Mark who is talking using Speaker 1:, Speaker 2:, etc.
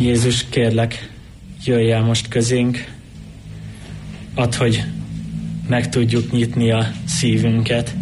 Speaker 1: Jézus, kérlek, jöjj el most közénk, add, hogy meg tudjuk nyitni a szívünket,